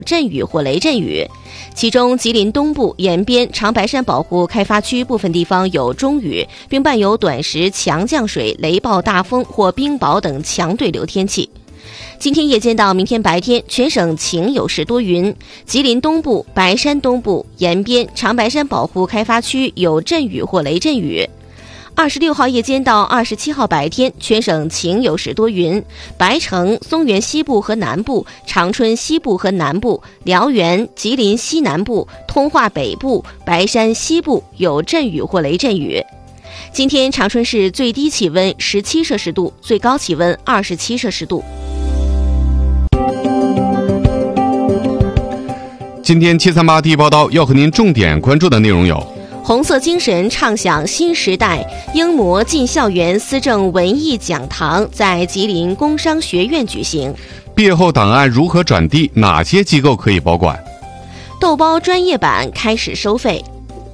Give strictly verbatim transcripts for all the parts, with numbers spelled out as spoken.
阵雨或雷阵雨，其中吉林东部延边、长白山保护开发区部分地方有中雨，并伴有短时强降水、雷暴大风或冰雹等强对流天气。今天夜间到明天白天，全省晴有时多云，吉林东部、白山东部、延边、长白山保护开发区有阵雨或雷阵雨。二十六号夜间到二十七号白天，全省晴有时多云，白城、松原西部和南部、长春西部和南部、辽源、吉林西南部、通化北部、白山西部有阵雨或雷阵雨。今天长春市最低气温十七摄氏度，最高气温二十七摄氏度。 今天七三八第一报道要和您重点关注的内容有： 红色精神唱响新时代，英模进校园思政文艺讲堂在吉林工商学院举行。 毕业后档案如何转递，哪些机构可以保管？ 豆包专业版开始收费。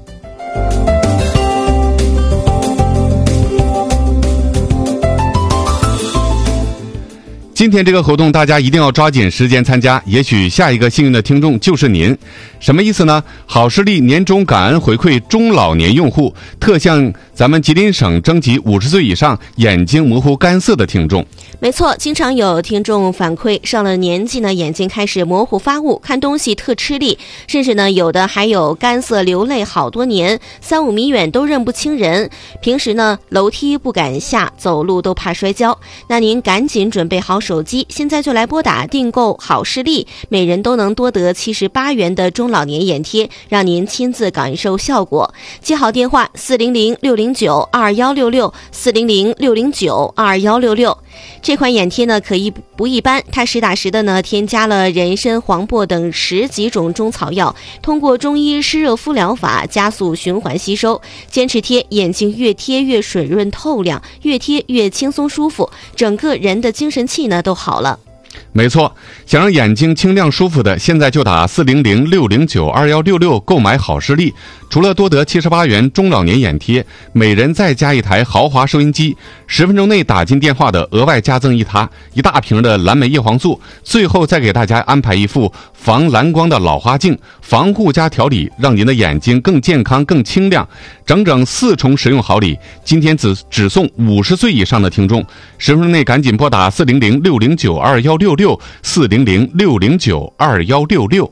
今天这个活动大家一定要抓紧时间参加，也许下一个幸运的听众就是您。什么意思呢？好视力年终感恩回馈中老年用户，特向咱们吉林省征集五十岁以上眼睛模糊干涩的听众。 没错，经常有听众反馈，上了年纪呢，眼睛开始模糊发雾，看东西特吃力，甚至呢有的还有干涩流泪好多年，三五米远都认不清人。平时呢楼梯不敢下，走路都怕摔跤。那您赶紧准备好手机，现在就来拨打订购好视力，每人都能多得七十八元的中老年眼贴，让您亲自感受效果。接好电话四零零六零九二幺六六 四零零六零九二幺六六。这款眼贴呢可以不一般，它实打实的呢添加了人参、黄柏等十几种中草药，通过中医湿热敷疗法加速循环吸收，坚持贴，眼睛越贴越水润透亮，越贴越轻松舒服，整个人的精神气呢都好了。 没错，想让眼睛清亮舒服的，现在就打四零零六零九二幺六六购买好视力。除了多得七十八元中老年眼贴，每人再加一台豪华收音机，十分钟内打进电话的额外加赠一塔一大瓶的蓝莓叶黄素，最后再给大家安排一副防蓝光的老花镜，防护加调理，让您的眼睛更健康更清亮，整整四重实用好礼。今天只只送五十岁以上的听众，十分钟内赶紧拨打四零零六零九二幺六六 四零零六零九二幺六六。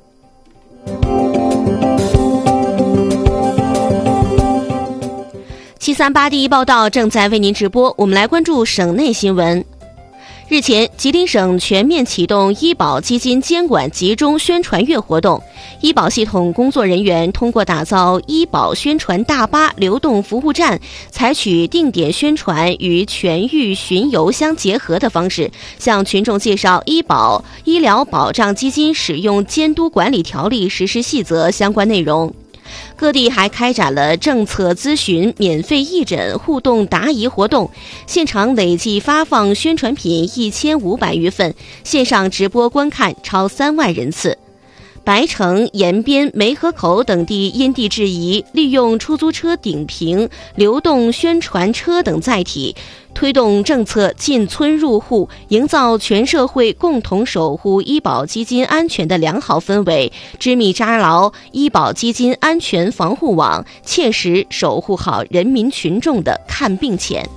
七三八第一报道正在为您直播，我们来关注省内新闻。日前，吉林省全面启动医保基金监管集中宣传月活动，医保系统工作人员通过打造医保宣传大巴流动服务站，采取定点宣传与全域巡游相结合的方式，向群众介绍医保医疗保障基金使用监督管理条例实施细则相关内容。各地还开展了政策咨询、免费义诊、互动答疑活动，现场累计发放宣传品一千五百余份，线上直播观看超三万人次。白城、延边、梅河口等地因地制宜，利用出租车顶屏、流动宣传车等载体，推动政策进村入户，营造全社会共同守护医保基金安全的良好氛围，织密扎牢医保基金安全防护网，切实守护好人民群众的看病钱。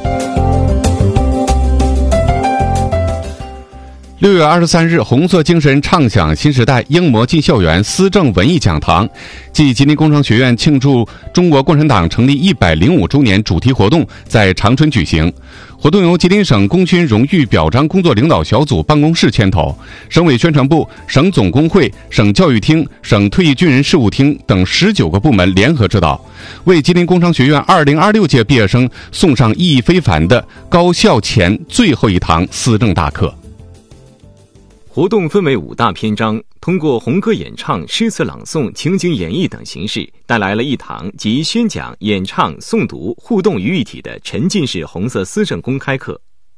六月二十三日，红色精神唱响新时代，英模进校园思政文艺讲堂暨吉林工商学院庆祝中国共产党成立一百零五周年主题活动在长春举行。活动由吉林省功勋荣誉表彰工作领导小组办公室牵头，省委宣传部、省总工会、省教育厅、省退役军人事务厅等十九个部门联合指导，为吉林工商学院二零二六届毕业生送上意义非凡的高校前最后一堂思政大课。 活动分为五大篇章，通过红歌演唱、诗词朗诵、情景演绎等形式，带来了一堂集宣讲、演唱、诵读、互动于一体的沉浸式红色思政公开课。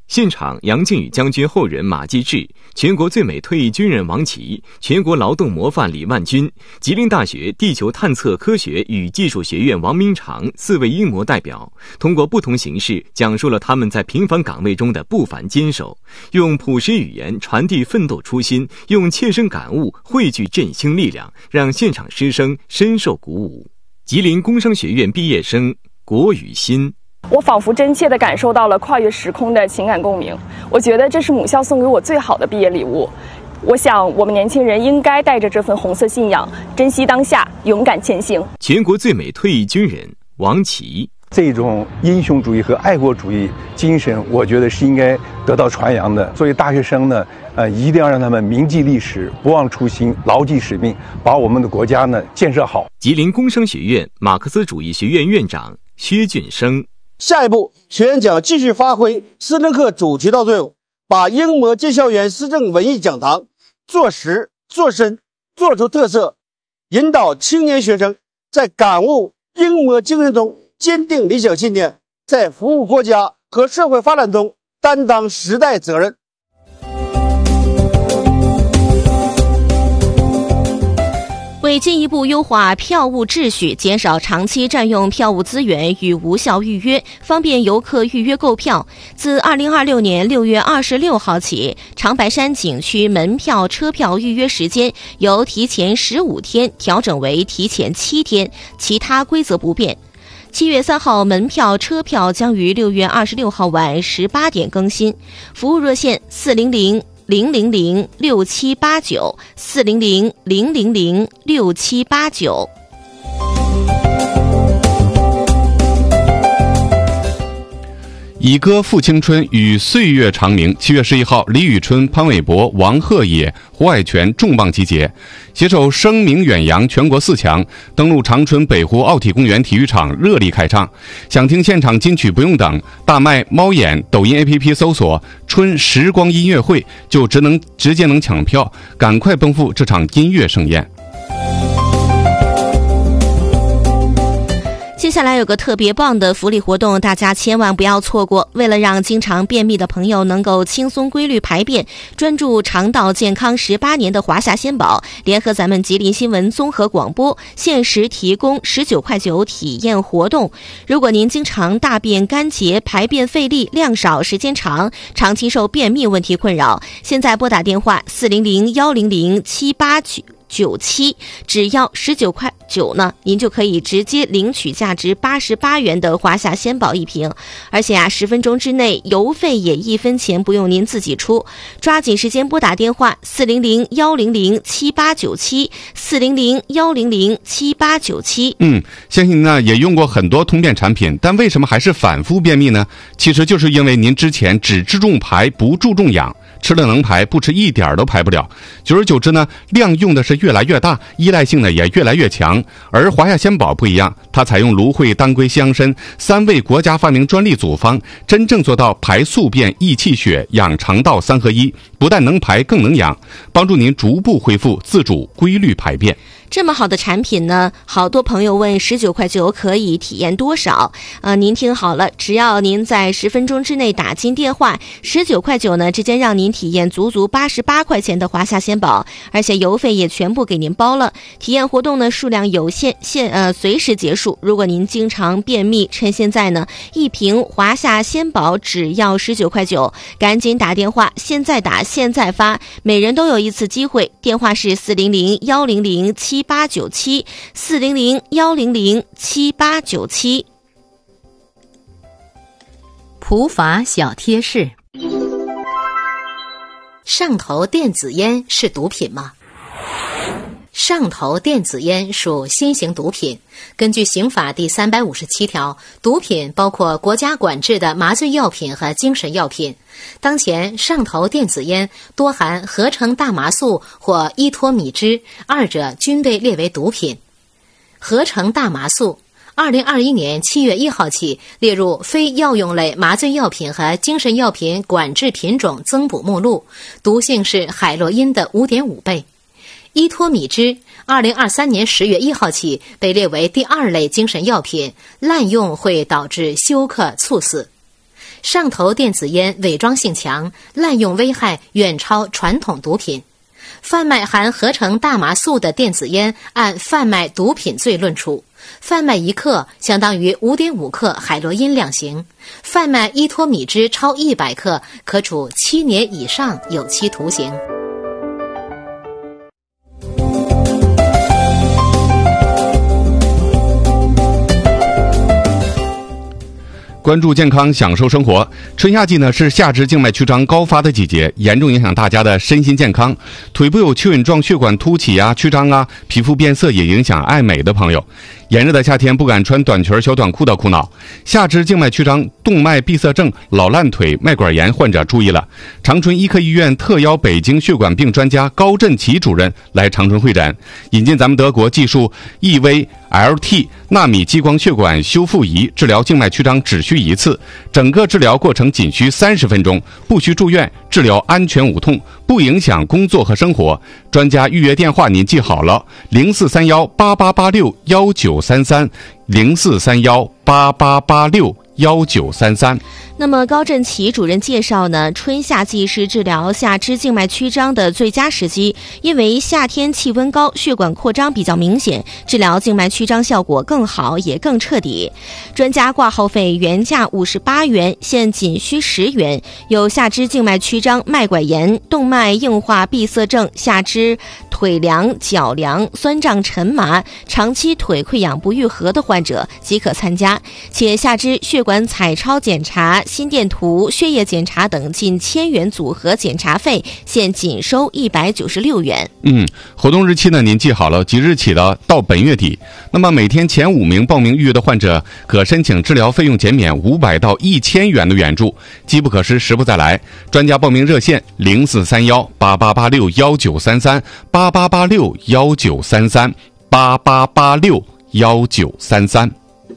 现场，杨靖宇将军后人马继志，全国最美退役军人王琦，全国劳动模范李万军，吉林大学地球探测科学与技术学院王明长四位英模代表，通过不同形式讲述了他们在平凡岗位中的不凡坚守，用朴实语言传递奋斗初心，用切身感悟汇聚振兴力量，让现场师生深受鼓舞。吉林工商学院毕业生郭雨欣， 我仿佛真切地感受到了跨越时空的情感共鸣，我觉得这是母校送给我最好的毕业礼物。我想我们年轻人应该带着这份红色信仰，珍惜当下，勇敢前行。 全国最美退役军人王琦， 这种英雄主义和爱国主义精神，我觉得是应该得到传扬的。作为大学生呢，呃，一定要让他们铭记历史，不忘初心，牢记使命，把我们的国家呢建设好。 吉林工商学院马克思主义学院院长薛俊生， 下一步，学院将继续发挥思政课主渠道作用，把英模进校园思政文艺讲堂做实做深做出特色，引导青年学生在感悟英模精神中坚定理想信念，在服务国家和社会发展中担当时代责任。 为进一步优化票务秩序，减少长期占用票务资源与无效预约，方便游客预约购票，自二零二六年六月二十六号起，长白山景区门票、车票预约时间由提前十五天调整为提前七天，其他规则不变。七月三号，门票、车票将于六月二十六号晚十八点更新。服务热线四零零零零零六七八九四零零零零零六七八九。 以歌复青春与岁月长鸣。七月十一号，李宇春、潘玮柏、王鹤野、胡海泉重磅集结，携手声名远扬全国四强，登陆长春北湖奥体公园体育场热力开唱。想听现场金曲不用等，大麦、猫眼、抖音 A P P 搜索春时光音乐会，就只能直接能抢票，赶快奔赴这场音乐盛宴。 接下来有个特别棒的福利活动，大家千万不要错过。为了让经常便秘的朋友能够轻松规律排便，专注肠道健康十八年的华夏仙宝联合咱们吉林新闻综合广播，限时提供十九块九体验活动。如果您经常大便干结、排便费力、量少、时间长，长期受便秘问题困扰，现在拨打电话四零零幺零零七八九九七，只要十九块九呢，您就可以直接领取价值八十八元的华夏仙宝一瓶，而且啊，十分钟之内邮费也一分钱不用您自己出，抓紧时间拨打电话四零零幺零零七八九七四零零幺零零七八九七。 嗯，相信呢也用过很多通便产品，但为什么还是反复便秘呢？其实就是因为您之前只注重排不注重养。吃了能排，不吃一点都排不了。久而久之呢，量用的是越来越大，依赖性呢也越来越强。而华夏仙宝不一样，它采用芦荟、当归、香参三味国家发明专利组方，真正做到排宿便、益气血、养肠道三合一，不但能排，更能养，帮助您逐步恢复自主规律排便。 这么好的产品呢，好多朋友问十九块九可以体验多少？呃，您听好了，只要您在十分钟之内打进电话，十九块九呢，直接让您体验足足八十八块钱的华夏仙宝，而且邮费也全部给您包了。体验活动呢数量有限，现呃随时结束。如果您经常便秘，趁现在呢，一瓶华夏仙宝只要十九块九，赶紧打电话，现在打现在发，每人都有一次机会。电话是四零零幺零零七八九七四零零幺零零七八九七。 普法小贴士：上头电子烟是毒品吗？上头电子烟属新型毒品。根据刑法第三百五十七条，毒品包括国家管制的麻醉药品和精神药品。当前上头电子烟多含合成大麻素或依托米脂，二者均被列为毒品。合成大麻素二零二一年七月一号起列入非药用类麻醉药品和精神药品管制品种增补目录，毒性是海洛因的 五点五倍。依托米脂二零二三年十月一号起被列为第二类精神药品，滥用会导致休克猝死。 上头电子烟伪装性强，滥用危害远超传统毒品。贩卖含合成大麻素的电子烟按贩卖毒品罪论处，贩卖一克相当于 五点五 克海洛因量刑，贩卖依托米脂超一百克可处七年以上有期徒刑。 关注健康，享受生活。春夏季呢是下肢静脉曲张高发的季节，严重影响大家的身心健康。腿部有球纹状血管凸起啊、曲张啊，皮肤变色也影响爱美的朋友。炎热的夏天不敢穿短裙、小短裤的苦恼。下肢静脉曲张、动脉闭塞症、老烂腿、脉管炎患者注意了。长春医科医院特邀北京血管病专家高振奇主任来长春会诊，引进咱们德国技术 E V L T 纳米激光血管修复仪，治疗静脉曲张只需一次，整个治疗过程仅需三十分钟，不需住院，治疗安全无痛，不影响工作和生活。专家预约电话您记好了：零四三幺八八八六幺九三三，零四三幺八八八六幺九三三。 那么高振奇主任介绍呢，春夏季是治疗下肢静脉曲张的最佳时机，因为夏天气温高，血管扩张比较明显，治疗静脉曲张效果更好也更彻底。专家挂号费原价五十八元，现仅需十元。有下肢静脉曲张、脉管炎、动脉硬化闭塞症、下肢腿凉、脚凉、酸胀沉麻、长期腿溃疡不愈合的患者即可参加，且下肢血管彩超检查、心电图、血液检查等近千元组合检查费，现仅收一百九十六元。 嗯，活动日期呢，您记好了，即日起的到本月底。那么每天前五名报名预约的患者可申请治疗费用减免五百到一千元的援助，机不可失，时不再来。专家报名热线零四三幺八八八六幺九三三八八八六幺九三三八八八六幺九三三。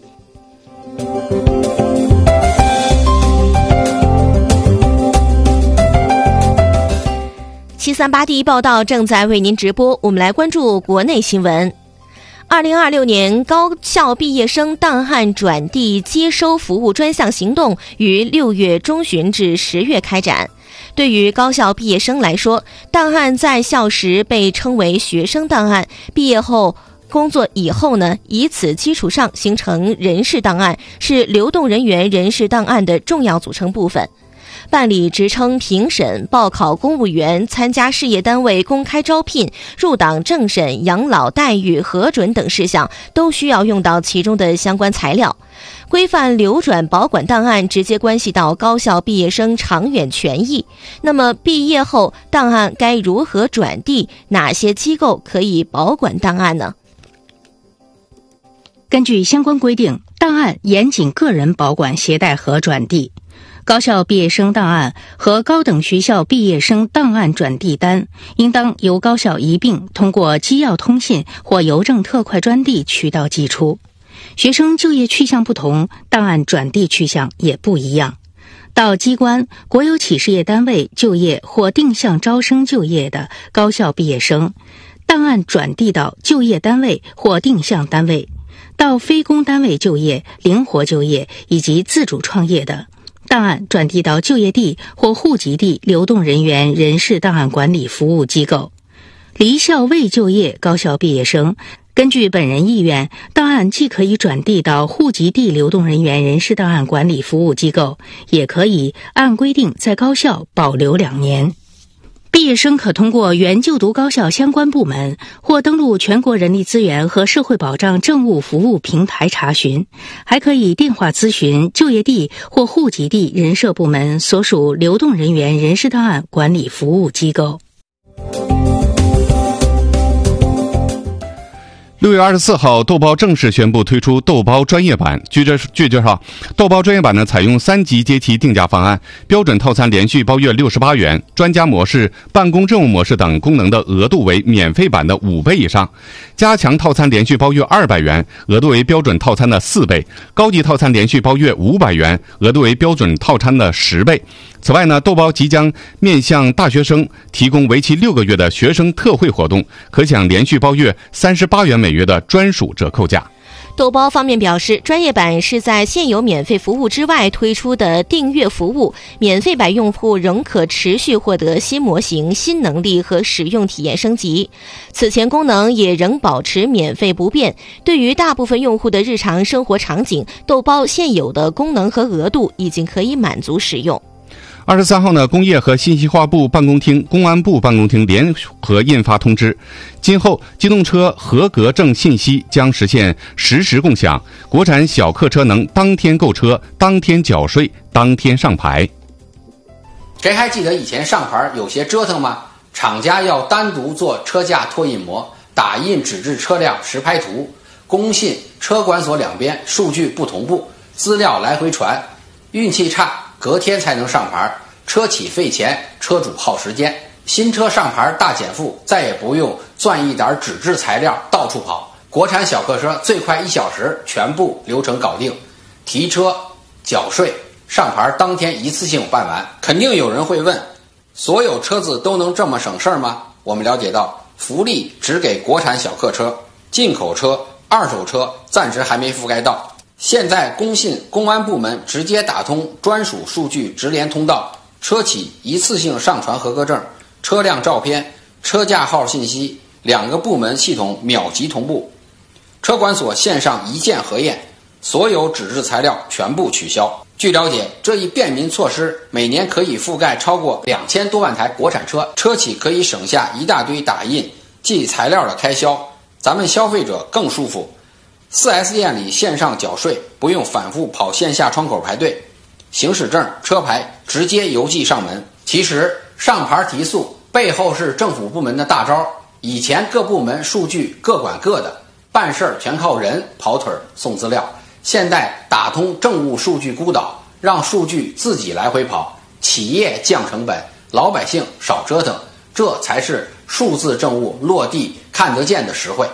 七三八第一报道正在为您直播，我们来关注国内新闻。二零二六年高校毕业生档案转递接收服务专项行动于六月中旬至十月开展。对于高校毕业生来说，档案在校时被称为学生档案，毕业后工作以后呢，以此基础上形成人事档案，是流动人员人事档案的重要组成部分。办理职称评审、报考公务员、参加事业单位公开招聘、入党政审、养老待遇核准等事项，都需要用到其中的相关材料。规范流转保管档案直接关系到高校毕业生长远权益。那么毕业后档案该如何转递？哪些机构可以保管档案呢？ 根据相关规定，档案严谨个人保管携带和转递。高校毕业生档案和高等学校毕业生档案转递单应当由高校一并通过机要通信或邮政特快专递渠道寄出。学生就业去向不同，档案转递去向也不一样。到机关、国有企事业单位就业或定向招生就业的高校毕业生，档案转递到就业单位或定向单位；到非公单位就业、灵活就业以及自主创业的，档案转递到就业地或户籍地流动人员人事档案管理服务机构。离校未就业高校毕业生，根据本人意愿，档案既可以转递到户籍地流动人员人事档案管理服务机构，也可以按规定在高校保留两年。毕业生可通过原就读高校相关部门或登录全国人力资源和社会保障政务服务平台查询，还可以电话咨询就业地或户籍地人社部门所属流动人员人事档案管理服务机构。 六月二十四号，豆包正式宣布推出豆包专业版。据这据介绍，豆包专业版呢采用三级阶梯定价方案，标准套餐连续包月六十八元，专家模式、办公任务模式等功能的额度为免费版的五倍以上；加强套餐连续包月二百元，额度为标准套餐的四倍；高级套餐连续包月五百元，额度为标准套餐的十倍。此外呢，豆包即将面向大学生提供为期六个月的学生特惠活动，可享连续包月三十八元每月的专属折扣价。 豆包方面表示，专业版是在现有免费服务之外推出的订阅服务，免费版用户仍可持续获得新模型、新能力和使用体验升级。此前功能也仍保持免费不变。对于大部分用户的日常生活场景，豆包现有的功能和额度已经可以满足使用。 二十三号呢，工业和信息化部办公厅、公安部办公厅联合印发通知，今后机动车合格证信息将实现实时共享，国产小客车能当天购车、当天缴税、当天上牌。 谁还记得以前上牌有些折腾吗？厂家要单独做车架拓印膜，打印纸质车辆实拍图，工信、车管所两边数据不同步，资料来回传，运气差隔天才能上牌，车企费钱，车主耗时间。新车上牌大减负，再也不用攥一点纸质材料到处跑，国产小客车最快一小时全部流程搞定，提车、缴税、上牌当天一次性办完。肯定有人会问，所有车子都能这么省事儿吗？我们了解到，福利只给国产小客车，进口车、二手车暂时还没覆盖到。现在工信、公安部门直接打通专属数据直连通道，车企一次性上传合格证、车辆照片、车架号信息，两个部门系统秒级同步。车管所线上一键核验，所有纸质材料全部取消。据了解，这一便民措施每年可以覆盖超过两千多万台国产车，车企可以省下一大堆打印、寄材料的开销，咱们消费者更舒服。四 S 店里线上缴税，不用反复跑线下窗口排队，行驶证、车牌直接邮寄上门。其实上牌提速背后是政府部门的大招，以前各部门数据各管各的，办事儿全靠人跑腿送资料，现在打通政务数据孤岛，让数据自己来回跑，企业降成本，老百姓少折腾，这才是数字政务落地看得见的实惠。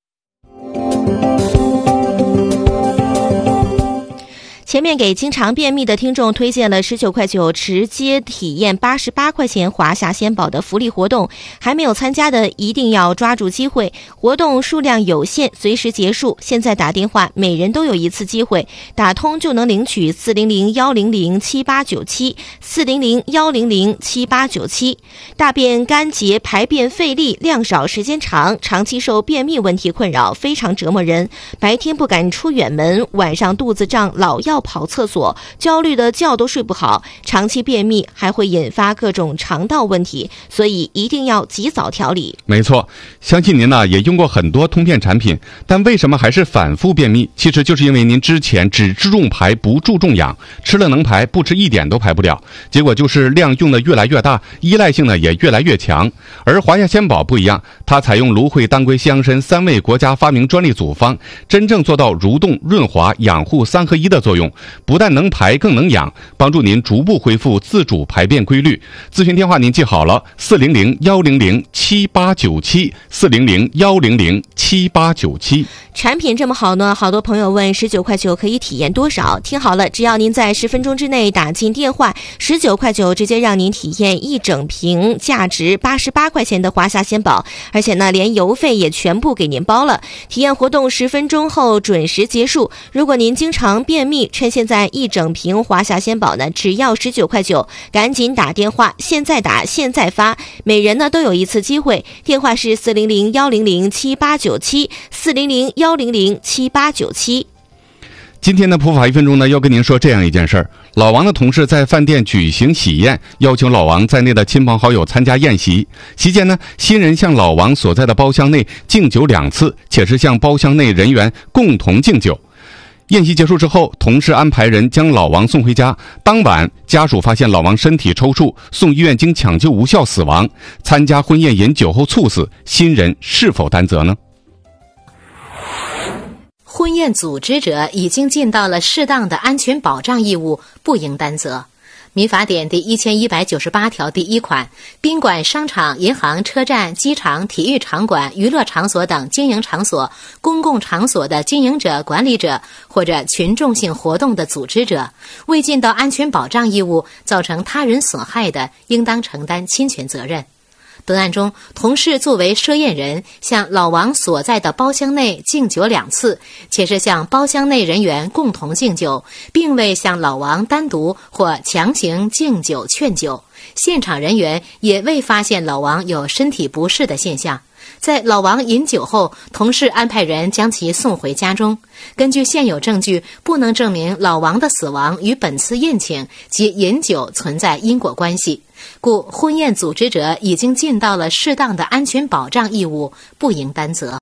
前面给经常便秘的听众推荐了十九块九直接体验八十八块钱华夏鲜宝的福利活动，还没有参加的一定要抓住机会，活动数量有限，随时结束。现在打电话，每人都有一次机会，打通就能领取四零零幺零零七八九七四零零幺零零七八九七。大便干结、排便费力、量少时间长，长期受便秘问题困扰，非常折磨人。白天不敢出远门，晚上肚子胀，老要跑厕所，焦虑的觉都睡不好，长期便秘还会引发各种肠道问题，所以一定要及早调理。 没错，相信您呢也用过很多通便产品，但为什么还是反复便秘？其实就是因为您之前只注重排不注重养，吃了能排，不吃一点都排不了，结果就是量用的越来越大，依赖性呢也越来越强。而华夏鲜宝不一样，它采用芦荟、当归、西洋参三味国家发明专利组方，真正做到蠕动、润滑、养护三合一的作用，不但能排更能养，帮助您逐步恢复自主排便规律。咨询电话您记好了，四零零幺零零七八九七四零零幺零零七八九七。 产品这么好呢，好多朋友问十九块九可以体验多少？听好了，只要您在十分钟之内打进电话，十九块九直接让您体验一整瓶价值八十八块钱的华夏鲜宝，而且呢连邮费也全部给您包了。体验活动十分钟后准时结束。如果您经常便秘，趁现在一整瓶华夏鲜宝呢只要十九块九，赶紧打电话，现在打现在发，每人呢都有一次机会。电话是四零零幺零零七八九七四零零幺零零七八九七。 今天的普法一分钟呢，要跟您说这样一件事儿：老王的同事在饭店举行喜宴，邀请老王在内的亲朋好友参加宴席。席间呢，新人向老王所在的包厢内敬酒两次，且是向包厢内人员共同敬酒。宴席结束之后，同事安排人将老王送回家。当晚，家属发现老王身体抽搐，送医院经抢救无效死亡。参加婚宴饮酒后猝死，新人是否担责呢？ 婚宴组织者已经尽到了适当的安全保障义务，不应担责。民法典第一千一百九十八条第一款，宾馆、商场、银行、车站、机场、体育场馆、娱乐场所等经营场所、公共场所的经营者、管理者或者群众性活动的组织者，未尽到安全保障义务，造成他人损害的，应当承担侵权责任。 本案中，同事作为涉验人，向老王所在的包厢内敬酒两次，且是向包厢内人员共同敬酒，并未向老王单独或强行敬酒劝酒。现场人员也未发现老王有身体不适的现象。在老王饮酒后，同事安排人将其送回家中。根据现有证据，不能证明老王的死亡与本次宴请及饮酒存在因果关系，故婚宴组织者已经尽到了适当的安全保障义务，不应担责。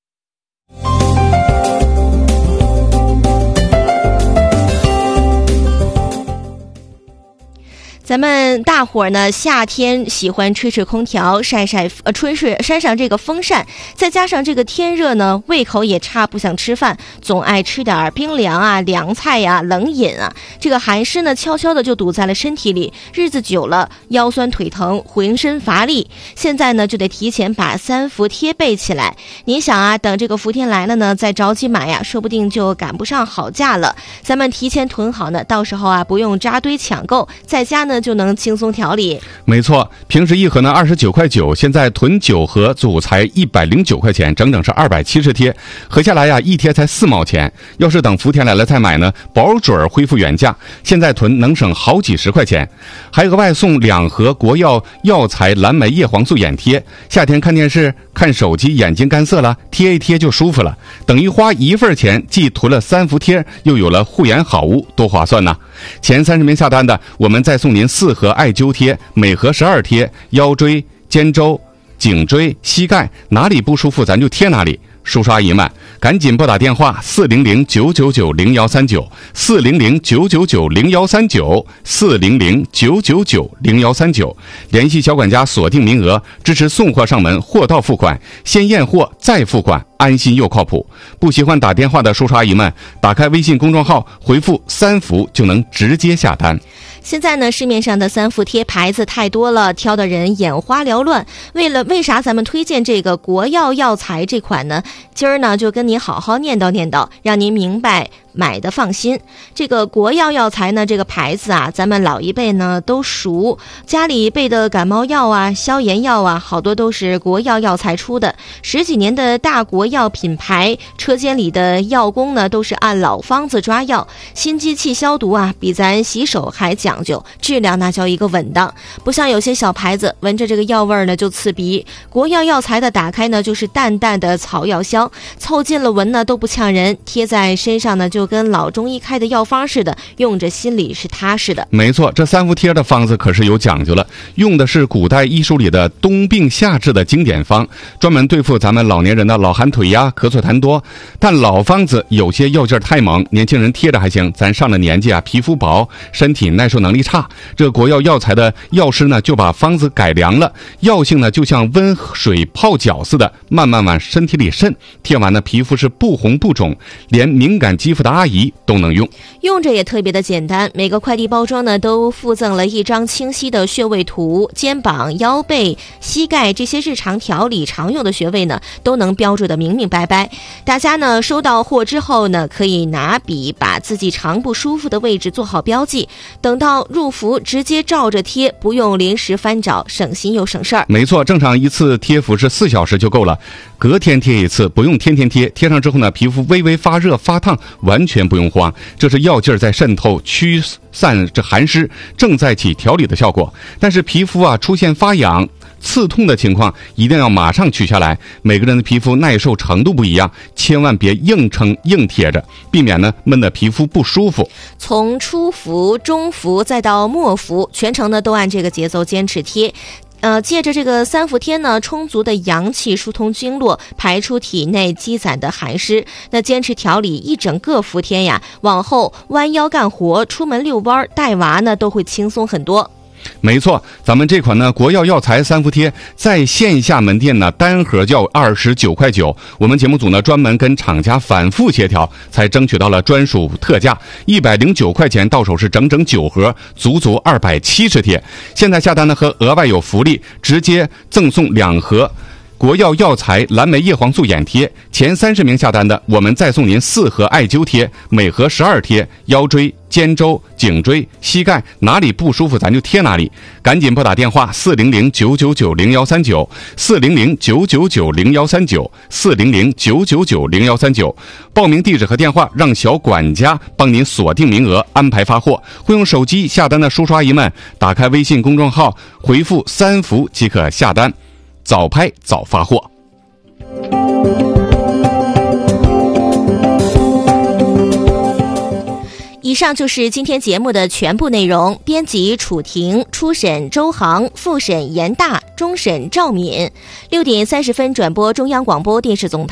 咱们大伙儿呢，夏天喜欢吹吹空调，晒晒呃吹吹扇上这个风扇，再加上这个天热呢，胃口也差，不想吃饭，总爱吃点冰凉啊、凉菜呀、啊、冷饮啊。这个寒湿呢，悄悄的就堵在了身体里，日子久了，腰酸腿疼，浑身乏力。现在呢，就得提前把三伏贴备起来。您想啊，等这个伏天来了呢，再着急买呀，说不定就赶不上好价了。咱们提前囤好呢，到时候啊，不用扎堆抢购，在家呢。就能轻松调理。 没错，平时一盒呢二十九块九，现在囤九盒组才一百零九块钱，整整是二百七十贴，合下来呀、啊、一贴才四毛钱。要是等伏天来了再买呢，保准恢复原价。现在囤能省好几十块钱，还额外送两盒国药药材蓝莓叶黄素眼贴。夏天看电视、看手机，眼睛干涩了，贴一贴就舒服了。等于花一份钱，既囤了三伏贴，又有了护眼好物，多划算呢！前三十名下单的，我们再送您四盒艾灸贴，每盒十二贴，腰椎、肩周、颈椎、膝盖哪里不舒服，咱就贴哪里。叔叔阿姨们，赶紧拨打电话四零零九九九零幺三九，四零零九九九零幺三九，四零零九九九零幺三九，联系小管家锁定名额，支持送货上门，货到付款，先验货再付款，安心又靠谱。不喜欢打电话的叔叔阿姨们，打开微信公众号，回复三伏就能直接下单。 现在呢，市面上的三伏贴牌子太多了，挑的人眼花缭乱。为了为啥咱们推荐这个国药药材这款呢？今儿呢就跟您好好念叨念叨，让您明白买的放心。这个国药药材呢，这个牌子啊，咱们老一辈呢都熟，家里备的感冒药啊、消炎药啊，好多都是国药药材出的。十几年的大国药品牌，车间里的药工呢都是按老方子抓药，新机器消毒啊，比咱洗手还讲究，质量那叫一个稳当。不像有些小牌子，闻着这个药味儿呢就刺鼻。国药药材的打开呢就是淡淡的草药香，凑近了闻呢都不呛人，贴在身上呢就跟老中医开的药方似的，用着心里是踏实的。 没错，这三伏贴的方子可是有讲究了，用的是古代医书里的冬病夏治的经典方，专门对付咱们老年人的老寒腿呀、咳嗽痰多。但老方子有些药劲儿太猛，年轻人贴着还行，咱上了年纪啊，皮肤薄，身体耐受能力差，这国药药材的药师呢就把方子改良了，药性呢就像温水泡脚似的，慢慢往身体里渗，贴完呢皮肤是不红不肿，连敏感肌肤的阿姨都能用。 用着也特别的简单，每个快递包装呢都附赠了一张清晰的穴位图，肩膀、腰背、膝盖这些日常调理常用的穴位呢都能标注的明明白白。大家呢收到货之后呢，可以拿笔把自己常不舒服的位置做好标记，等到入伏直接照着贴，不用临时翻找，省心又省事儿。 没错，正常一次贴服是四小时就够了，隔天贴一次，不用天天贴。贴上之后呢，皮肤微微发热发烫，完全不用慌，这是药劲儿在渗透，驱散这寒湿，正在起调理的效果。但是皮肤啊出现发痒、刺痛的情况，一定要马上取下来。每个人的皮肤耐受程度不一样，千万别硬撑硬贴着，避免呢闷的皮肤不舒服。 从初伏、中伏再到末伏，全程呢都按这个节奏坚持贴。呃，借着这个三伏贴呢，充足的阳气疏通经络，排出体内积攒的寒湿。那坚持调理一整个伏天呀，往后弯腰干活、出门遛弯、带娃呢，都会轻松很多。 没错，咱们这款呢国药药材三伏贴在线下门店呢单盒就二十九块九，我们节目组呢专门跟厂家反复协调，才争取到了专属特价一百零九块钱，到手是整整九盒，足足二百七十贴。现在下单呢和额外有福利，直接赠送两盒国药药材蓝莓叶黄素眼贴，前三十名下单的，我们再送您四盒艾灸贴，每盒十二贴，腰椎、肩周、颈椎、膝盖哪里不舒服咱就贴哪里。赶紧拨打电话四零零九九九零幺三九，四零零九九九零幺三九，四零零九九九零幺三九。报名地址和电话，让小管家帮您锁定名额，安排发货。会用手机下单的叔叔阿姨们，打开微信公众号，回复三福即可下单，早拍早发货。 以上就是今天节目的全部内容。编辑楚婷，初审周航，复审严大，终审赵敏。六点三十分转播中央广播电视总台。